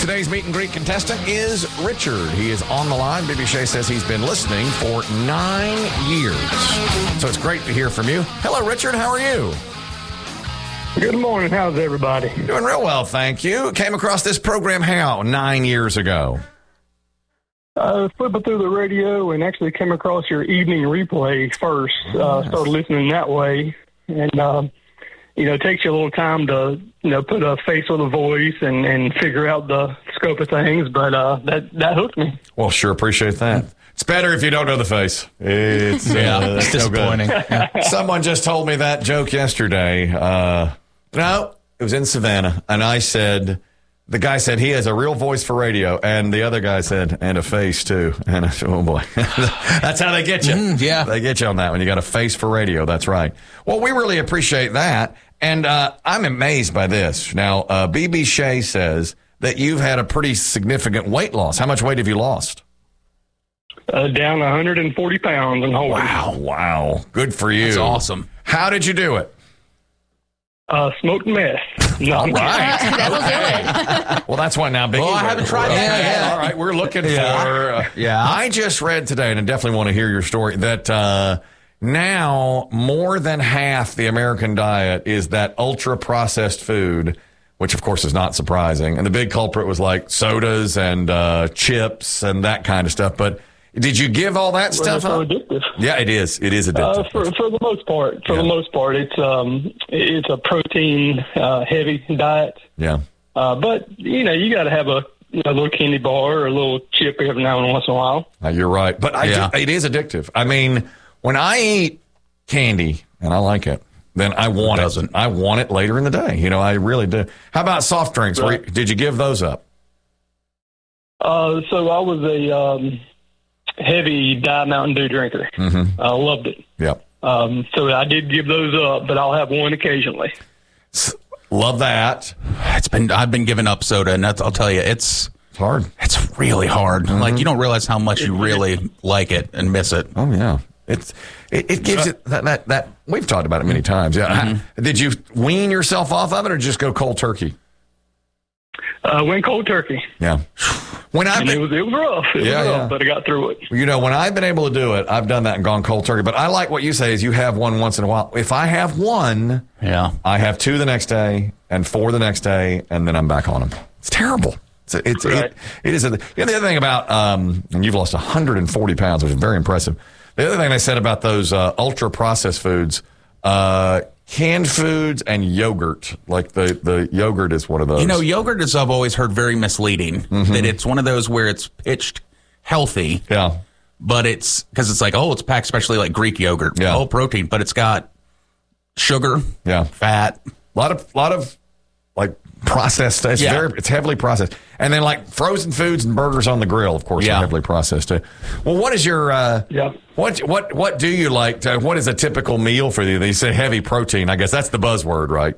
Today's meet and greet contestant is Richard. He is on the line. BB Shea says he's been listening for 9 years. So it's great to hear from you. Hello, Richard. How are you? Good morning. How's everybody? Doing real well, thank you. Came across this program how 9 years ago? I was flipping through the radio and actually came across your evening replay first. Started listening that way. And, it takes you a little time to, put a face with a voice and figure out the scope of things. But that hooked me. Well, sure. Appreciate that. It's better if you don't know the face. It's it's disappointing. Someone just told me that joke yesterday. No, it was in Savannah. And I said, the guy said he has a real voice for radio. And the other guy said, and a face too. And I said, oh boy. That's how they get you. Yeah. They get you on that one. You got a face for radio. That's right. Well, we really appreciate that. And I'm amazed by this. Now, BB Shea says that you've had a pretty significant weight loss. How much weight have you lost? Down 140 pounds and holding. Wow. Good for you. That's awesome. How did you do it? Smoked meth. No, All right. That'll do it. Well, that's why now Biggie. Well, I haven't tried that yet. All right, we're looking for. Yeah. I just read today, and I definitely want to hear your story, that now more than half the American diet is that ultra processed food, which of course is not surprising. And the big culprit was like sodas and chips and that kind of stuff. But did you give all that stuff so up? addictive. Yeah, it is. It is addictive. For the most part, it's a protein heavy diet. Yeah. But you got to have a little candy bar or a little chip every now and once in a while. You're right. But it is addictive. I mean, when I eat candy and I like it, then I want it. I want it later in the day. I really do. How about soft drinks? Right. Did you give those up? So I was a heavy Diet Mountain Dew drinker. Mm-hmm. I loved it. Yep. So I did give those up, but I'll have one occasionally. Love that. I've been giving up soda, and I'll tell you, it's hard. It's really hard. Mm-hmm. Like, you don't realize how much you really like it and miss it. Oh yeah. It gives it that we've talked about it many times. Yeah. Mm-hmm. Did you wean yourself off of it or just go cold turkey? Went cold turkey. Yeah. It was rough. It was rough, but I got through it. When I've been able to do it, I've done that and gone cold turkey. But I like what you say is you have one once in a while. If I have one, I have 2 the next day and 4 the next day, and then I'm back on them. It's terrible. It is. The other thing about, and you've lost 140 pounds, which is very impressive. The other thing they said about those ultra processed foods, canned foods and yogurt, like the yogurt is one of those. Yogurt is, I've always heard, very misleading. Mm-hmm. That it's one of those where it's pitched healthy. Yeah. But it's because it's like, it's packed, especially like Greek yogurt. Yeah. Oh, protein, but it's got sugar. Yeah. Fat. A lot of like processed stuff. It's heavily processed. And then like frozen foods and burgers on the grill, of course, are heavily processed too. Well, what is your what do you like? What is a typical meal for you? They say heavy protein. I guess that's the buzzword, right?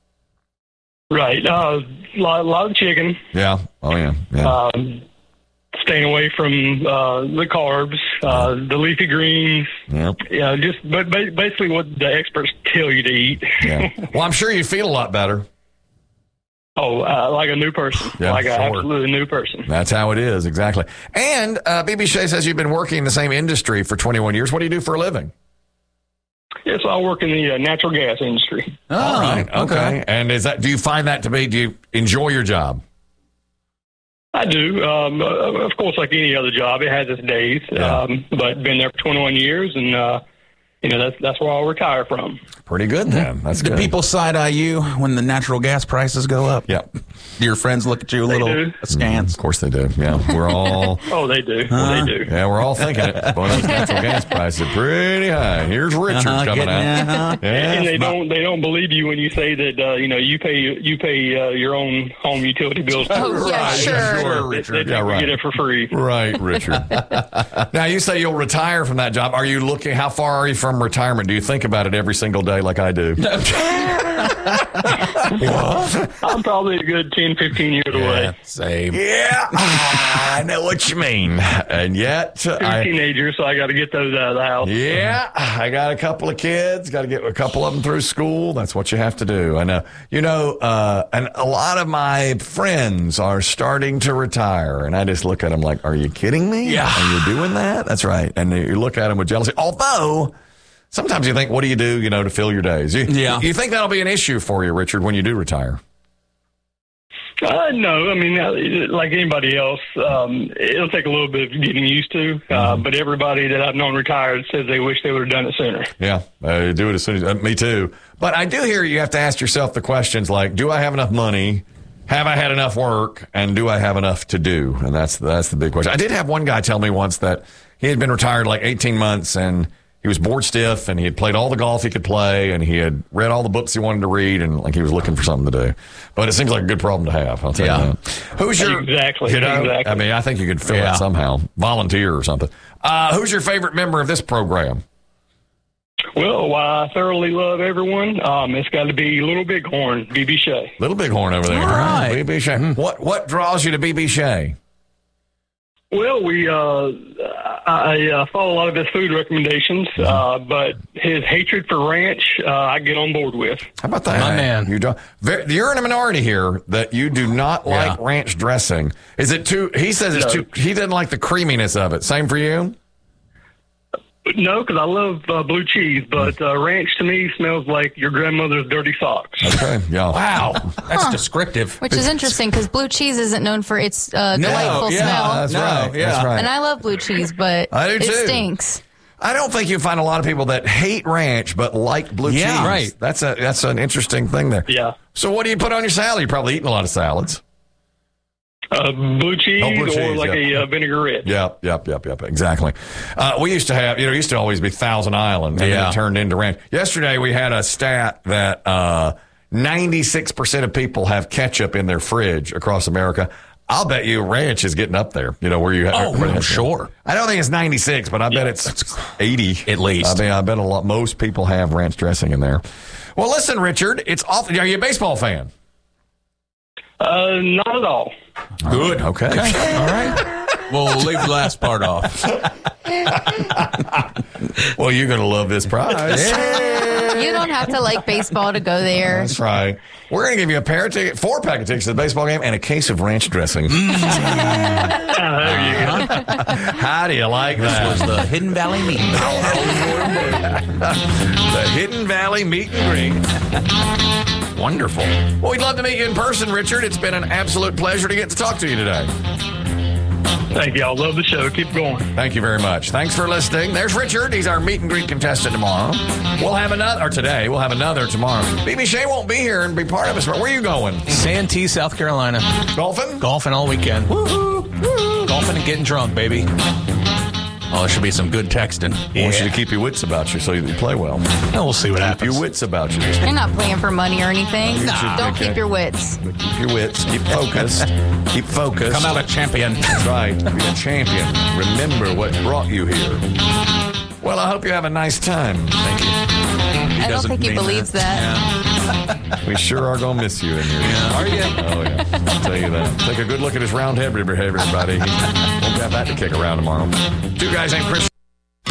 Right. A lot of chicken. Yeah. Oh yeah. Staying away from the carbs, the leafy greens. Yep. Yeah. But basically what the experts tell you to eat. Yeah. Well, I'm sure you feel a lot better. Oh, like a new person. Yeah, an absolutely new person. That's how it is, exactly. And BB Shea says you've been working in the same industry for 21 years. What do you do for a living? Yes, I work in the natural gas industry. Oh, all right. Okay. And do you find that do you enjoy your job? I do. Of course, like any other job, it has its days. Yeah. But been there for 21 years, and that's where I'll retire from. Pretty good then. That's good. Do people side-eye you when the natural gas prices go up? Yeah. Do your friends look at you a little askance? Of course they do. Yeah. We're all... Oh, they do. They do. Yeah, we're all thinking it. Boy, those natural gas prices are pretty high. Here's Richard coming out. And they don't believe you when you say that you pay your own home utility bills. Oh, yeah, sure. Richard. They get it for free. Right, Richard. Now, you say you'll retire from that job. Are you looking... How far are you from retirement? Do you think about it every single day like I do? I'm probably a good 10, 15 years away. Same. Yeah, I know what you mean. And yet, Two teenagers, so I got to get those out of the house. yeah, I got a couple of kids. Got to get a couple of them through school. That's what you have to do. I know. And a lot of my friends are starting to retire, and I just look at them like, "Are you kidding me? Yeah, are you doing that? That's right." And you look at them with jealousy. Although sometimes you think, "What do you do? To fill your days?" You think that'll be an issue for you, Richard, when you do retire? No, I mean, like anybody else, it'll take a little bit of getting used to. But everybody that I've known retired says they wish they would have done it sooner. Yeah, do it as soon as me too. But I do hear you have to ask yourself the questions like, do I have enough money? Have I had enough work? And do I have enough to do? And that's the big question. I did have one guy tell me once that he had been retired like 18 months and he was bored stiff, and he had played all the golf he could play, and he had read all the books he wanted to read, and like he was looking for something to do. But it seems like a good problem to have. I'll tell you that. Who's your exactly? I mean, I think you could fill it somehow, volunteer or something. Who's your favorite member of this program? Well, I thoroughly love everyone. It's got to be Little Bighorn, BB Shea. Little Bighorn over there. All right. BB Shea. What draws you to BB Shea? Well, I follow a lot of his food recommendations, but his hatred for ranch, I get on board with. How about that? My man. You're in a minority here that you do not like ranch dressing. Is it too? He says it's too. He doesn't like the creaminess of it. Same for you? No, because I love blue cheese, but ranch to me smells like your grandmother's dirty socks. Okay, yeah. Wow, that's descriptive. Which is interesting because blue cheese isn't known for its delightful smell. That's right. That's right. And I love blue cheese, but I do it too. stinks. I don't think you find a lot of people that hate ranch but like blue cheese. Right. That's an interesting thing there. Yeah. So what do you put on your salad? You're probably eating a lot of salads. Blue cheese, or like a vinaigrette. Yep, exactly. We used to have, used to always be Thousand Island, and then it turned into ranch. Yesterday, we had a stat that 96% of people have ketchup in their fridge across America. I'll bet you ranch is getting up there, where you have. Oh, sure. I don't think it's 96, but I bet it's 80 at least. I bet most people have ranch dressing in there. Well, listen, Richard, it's awful. Are you a baseball fan? Not at all. Good. Okay. All right. We'll leave the last part off. Well, you're going to love this prize. You don't have to like baseball to go there. That's right. We're going to give you a 4-pack of tickets to the baseball game and a case of ranch dressing. There you go. How do you like that? This was the Hidden Valley Meet and Greet. The Hidden Valley Meet and Greet. Wonderful. Well, we'd love to meet you in person, Richard. It's been an absolute pleasure to get to talk to you today. Thank you. I love the show. Keep going. Thank you very much. Thanks for listening. There's Richard. He's our meet and greet contestant tomorrow. We'll have another tomorrow. BB Shea won't be here and be part of us. Where are you going? Santee, South Carolina. Golfing? Golfing all weekend. Woo-hoo. Woo. Golfing and getting drunk, baby. Oh, there should be some good texting. I want you to keep your wits about you so you play well. No, we'll see what happens. Keep your wits about you. You're not playing for money or anything. Don't keep your wits. Keep your wits. Keep focused. Keep focused. Come out a champion. That's right. Be a champion. Remember what brought you here. Well, I hope you have a nice time. Thank you. I don't think he believes that. We sure are going to miss you in here. Yeah. Are you? Oh, yeah. I'll tell you that. Take a good look at his round head behavior, everybody. He won't have that to kick around tomorrow. Two guys named Chris.